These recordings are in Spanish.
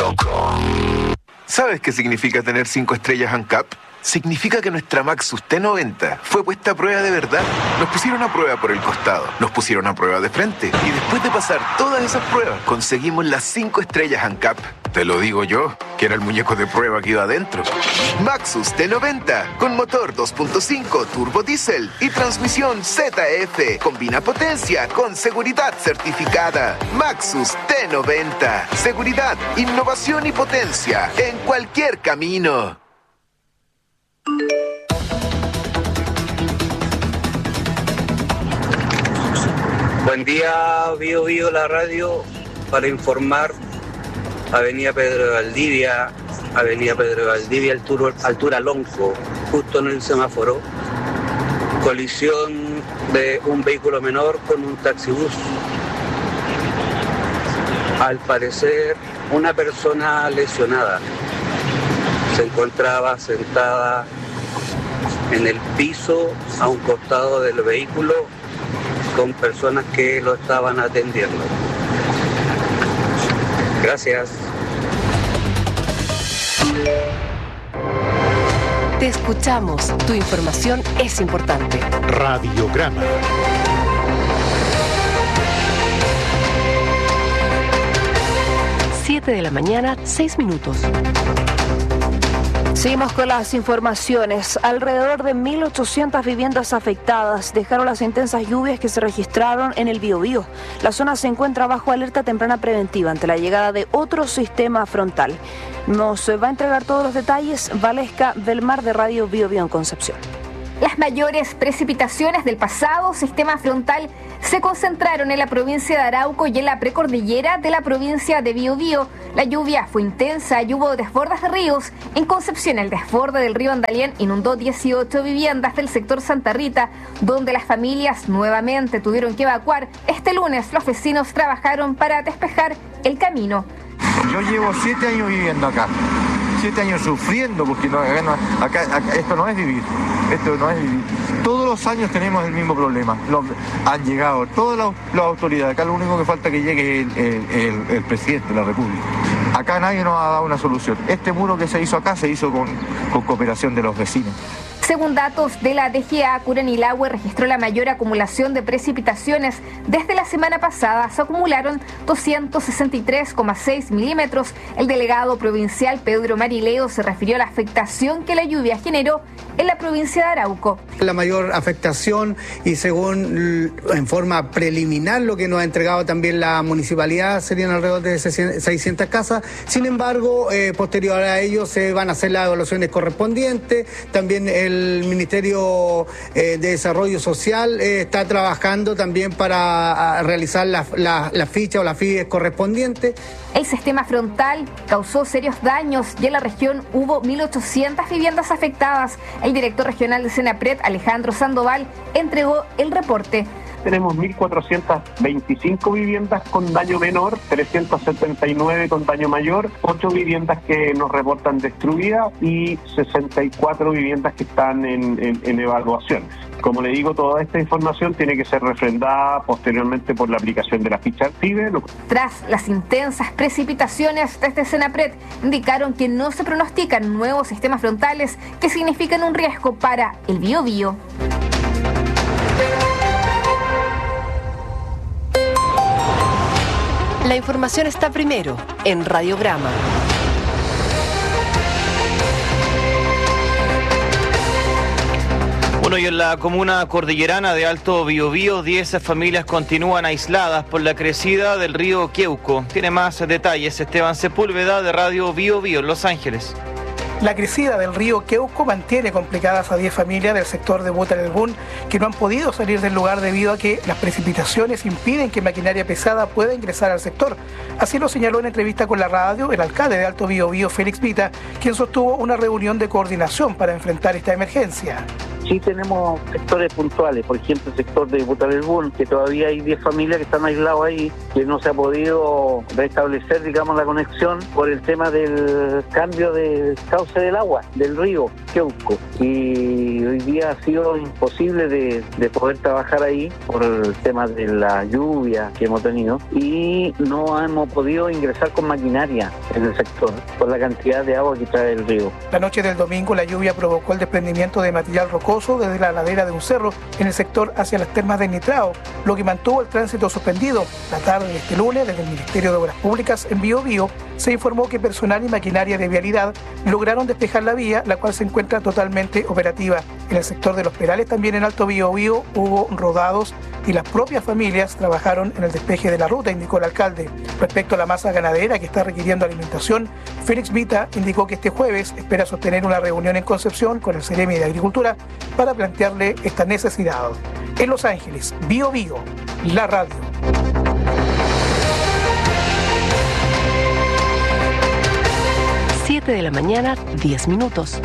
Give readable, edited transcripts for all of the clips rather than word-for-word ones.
¿Sabes qué significa tener 5 estrellas ANCAP? Significa que nuestra Maxus T90 fue puesta a prueba de verdad. Nos pusieron a prueba por el costado, nos pusieron a prueba de frente y después de pasar todas esas pruebas conseguimos las 5 estrellas ANCAP. Te lo digo yo, que era el muñeco de prueba que iba adentro. Maxus T90 con motor 2.5 turbo diésel y transmisión ZF. Combina potencia con seguridad certificada. Maxus T90. Seguridad, innovación y potencia en cualquier camino. Buen día, Bío Bío, la radio, para informar. Avenida Pedro de Valdivia, altura Lonco, justo en el semáforo. Colisión de un vehículo menor con un taxibús. Al parecer, una persona lesionada se encontraba sentada en el piso a un costado del vehículo con personas que lo estaban atendiendo. Gracias. Te escuchamos. Tu información es importante. Radiograma. De la mañana, 6 minutos. Seguimos con las informaciones. Alrededor de 1.800 viviendas afectadas dejaron las intensas lluvias que se registraron en el Biobío. La zona se encuentra bajo alerta temprana preventiva ante la llegada de otro sistema frontal. Nos va a entregar todos los detalles Valesca del Mar de Radio Biobío en Concepción. Las mayores precipitaciones del pasado sistema frontal se concentraron en la provincia de Arauco y en la precordillera de la provincia de Biobío. La lluvia fue intensa y hubo desbordes de ríos. En Concepción, el desborde del río Andalién inundó 18 viviendas del sector Santa Rita, donde las familias nuevamente tuvieron que evacuar. Este lunes los vecinos trabajaron para despejar el camino. Yo llevo 7 años viviendo acá. 7 años sufriendo porque acá esto no es vivir, Todos los años tenemos el mismo problema. Han llegado todas las autoridades, acá lo único que falta que llegue es el presidente de la República. Acá nadie nos ha dado una solución. Este muro que se hizo acá se hizo con cooperación de los vecinos. Según datos de la DGA, Curanilahue registró la mayor acumulación de precipitaciones. Desde la semana pasada se acumularon 263,6 milímetros. El delegado provincial Pedro Marileo se refirió a la afectación que la lluvia generó en la provincia de Arauco. La mayor afectación y según en forma preliminar lo que nos ha entregado también la municipalidad serían alrededor de 600 casas. Sin embargo, posterior a ello se van a hacer las evaluaciones correspondientes. También el Ministerio de Desarrollo Social está trabajando también para realizar la ficha o las FIES correspondientes. El sistema frontal causó serios daños y en la región hubo 1.800 viviendas afectadas. El director regional de Senapred, Alejandro Sandoval, entregó el reporte. Tenemos 1.425 viviendas con daño menor, 379 con daño mayor, 8 viviendas que nos reportan destruidas y 64 viviendas que están en evaluación. Como le digo, toda esta información tiene que ser refrendada posteriormente por la aplicación de la ficha Artive. Tras las intensas precipitaciones desde Senapred, indicaron que no se pronostican nuevos sistemas frontales que significan un riesgo para el Biobío. La información está primero en Radiograma. Bueno, y en la comuna cordillerana de Alto Biobío, 10 familias continúan aisladas por la crecida del río Queuco. Tiene más detalles Esteban Sepúlveda de Radio Biobío en Los Ángeles. La crecida del río Queuco mantiene complicadas a 10 familias del sector de Butalelbún que no han podido salir del lugar debido a que las precipitaciones impiden que maquinaria pesada pueda ingresar al sector. Así lo señaló en entrevista con la radio el alcalde de Alto Biobío, Félix Vita, quien sostuvo una reunión de coordinación para enfrentar esta emergencia. Sí tenemos sectores puntuales, por ejemplo el sector de Butalelbún, que todavía hay 10 familias que están aislados ahí, que no se ha podido restablecer, digamos, la conexión por el tema del cambio del cauce del agua, del río Queuco. Y hoy día ha sido imposible de poder trabajar ahí por el tema de la lluvia que hemos tenido y no hemos podido ingresar con maquinaria en el sector por la cantidad de agua que trae el río. La noche del domingo la lluvia provocó el desprendimiento de material rocoso desde la ladera de un cerro en el sector hacia las termas de Nitrao, lo que mantuvo el tránsito suspendido. La tarde de este lunes, desde el Ministerio de Obras Públicas en Biobío, se informó que personal y maquinaria de vialidad lograron despejar la vía, la cual se encuentra totalmente operativa. En el sector de Los Perales, también en Alto Biobío, hubo rodados y las propias familias trabajaron en el despeje de la ruta, indicó el alcalde. Respecto a la masa ganadera que está requiriendo alimentación, Félix Vita indicó que este jueves espera sostener una reunión en Concepción con el Ceremi de Agricultura para plantearle esta necesidad. En Los Ángeles, Biobío, la radio. 7 de la mañana, 10 minutos.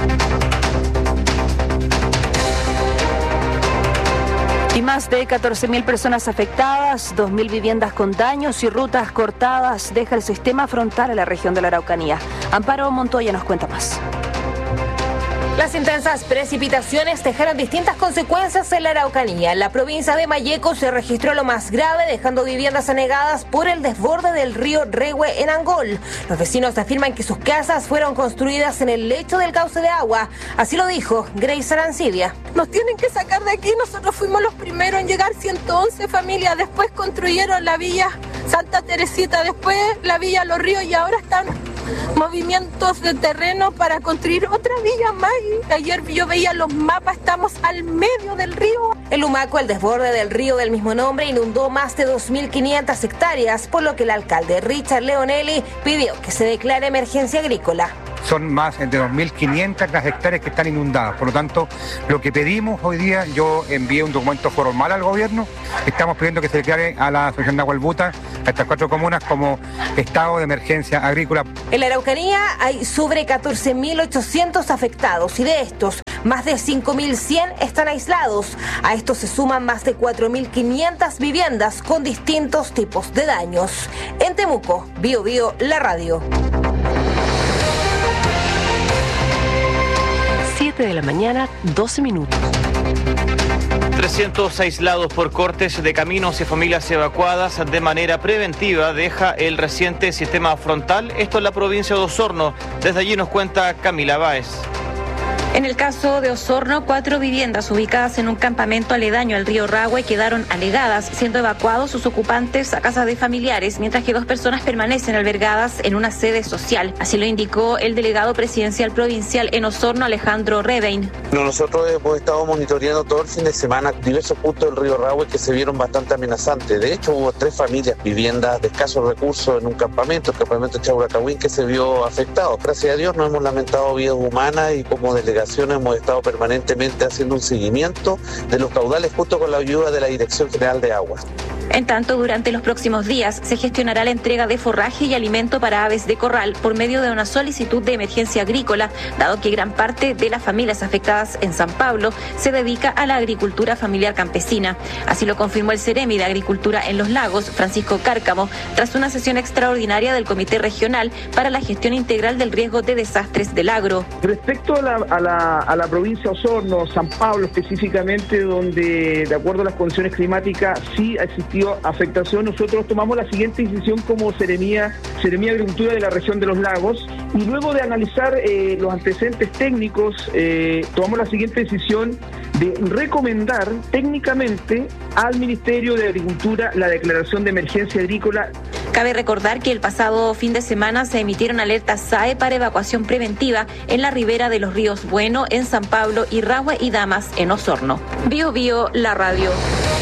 Y más de 14.000 personas afectadas, 2.000 viviendas con daños y rutas cortadas deja el sistema frontal en la región de la Araucanía. Amparo Montoya nos cuenta más. Las intensas precipitaciones dejaron distintas consecuencias en la Araucanía. En la provincia de Malleco se registró lo más grave, dejando viviendas anegadas por el desborde del río Rehue en Angol. Los vecinos afirman que sus casas fueron construidas en el lecho del cauce de agua. Así lo dijo Grace Arancibia. Nos tienen que sacar de aquí, nosotros fuimos los primeros en llegar, 111 familias, después construyeron la villa Santa Teresita, después la villa Los Ríos y ahora están movimientos de terreno para construir otra villa más. Ayer yo veía los mapas, estamos al medio del río. En Lumaco, el desborde del río del mismo nombre inundó más de 2.500 hectáreas, por lo que el alcalde Richard Leonelli pidió que se declare emergencia agrícola. Son más de 2.500 las hectáreas que están inundadas. Por lo tanto, lo que pedimos hoy día, yo envié un documento formal al gobierno, estamos pidiendo que se declare a la Asociación de Agualbuta, a estas 4 comunas, como estado de emergencia agrícola. En la Araucanía hay sobre 14.800 afectados y de estos, más de 5.100 están aislados. A esto se suman más de 4.500 viviendas con distintos tipos de daños. En Temuco, Biobío, la radio. 7 de la mañana, 12 minutos. 300 aislados por cortes de caminos y familias evacuadas de manera preventiva deja el reciente sistema frontal, esto en la provincia de Osorno. Desde allí nos cuenta Camila Báez. En el caso de Osorno, 4 viviendas ubicadas en un campamento aledaño al río Rehue quedaron anegadas, siendo evacuados sus ocupantes a casas de familiares, mientras que 2 personas permanecen albergadas en una sede social. Así lo indicó el delegado presidencial provincial en Osorno, Alejandro Rebein. Nosotros hemos estado monitoreando todo el fin de semana diversos puntos del río Rehue que se vieron bastante amenazantes. De hecho, hubo 3 familias, viviendas de escasos recursos en un campamento, el campamento Chauracahuín, que se vio afectado. Gracias a Dios no hemos lamentado vidas humanas y como delegación hemos estado permanentemente haciendo un seguimiento de los caudales junto con la ayuda de la Dirección General de Aguas. En tanto, durante los próximos días se gestionará la entrega de forraje y alimento para aves de corral por medio de una solicitud de emergencia agrícola, dado que gran parte de las familias afectadas en San Pablo se dedica a la agricultura familiar campesina. Así lo confirmó el Ceremi de Agricultura en Los Lagos, Francisco Cárcamo, tras una sesión extraordinaria del Comité Regional para la Gestión Integral del Riesgo de Desastres del Agro. Respecto a la provincia de Osorno, San Pablo específicamente, donde de acuerdo a las condiciones climáticas sí ha existido afectación, nosotros tomamos la siguiente decisión como Seremía Agricultura de la región de Los Lagos, y luego de analizar los antecedentes técnicos, tomamos la siguiente decisión de recomendar técnicamente al Ministerio de Agricultura la declaración de emergencia agrícola. Cabe recordar que el pasado fin de semana se emitieron alertas SAE para evacuación preventiva en la ribera de los ríos Bueno, en San Pablo, y Rehue y Damas, en Osorno. Biobío, la radio.